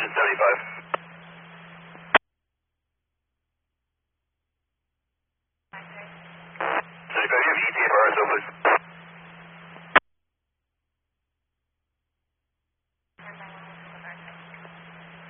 engine 75. 75, you have ETA for RSO, please.